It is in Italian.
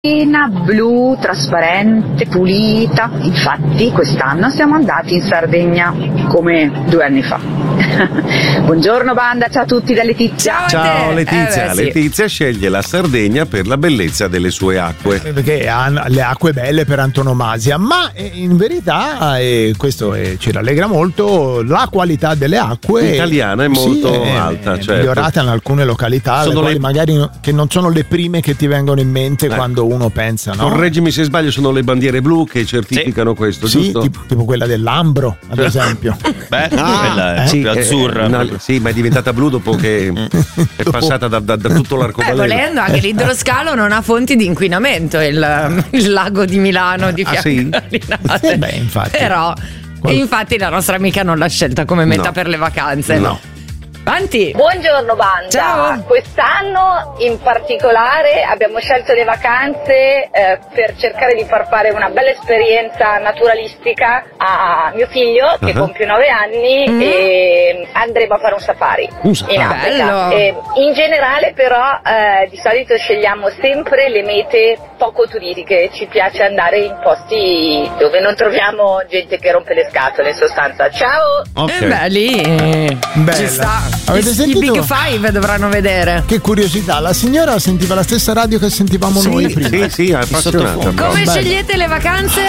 blu, trasparente, pulita. Infatti quest'anno siamo andati in Sardegna come 2 anni fa. Buongiorno banda, ciao a tutti da Letizia. Ciao Letizia. Sì. Letizia sceglie la Sardegna per la bellezza delle sue acque. Perché ha le acque belle per antonomasia, ma in verità, e questo ci rallegra molto, la qualità delle acque italiana è molto alta, certo. Migliorata in alcune località, magari che non sono le prime che ti vengono in mente quando uno pensa, no? Correggimi se sbaglio, sono le bandiere blu che certificano questo, sì, giusto? tipo quella dell'Ambro, ad esempio. Quella è più azzurra. Sì, ma è diventata blu dopo che è passata da tutto l'arcobaleno. Volendo, anche l'idroscalo non ha fonti di inquinamento, il lago di Milano di fianco. Sì? Infatti. Però infatti la nostra amica non l'ha scelta come meta per le vacanze. No. Avanti. Buongiorno banda. Ciao. Quest'anno in particolare abbiamo scelto le vacanze per cercare di far fare una bella esperienza naturalistica a mio figlio che compie 9 anni e andremo a fare un safari in Africa. In generale però di solito scegliamo sempre le mete poco turistiche, ci piace andare in posti dove non troviamo gente che rompe le scatole in sostanza. Ciao! Lì ci sta. Avete sentito? I Big Five dovranno vedere. Che curiosità, la signora sentiva la stessa radio che sentivamo noi prima. Sì, appassionata. Come scegliete le vacanze?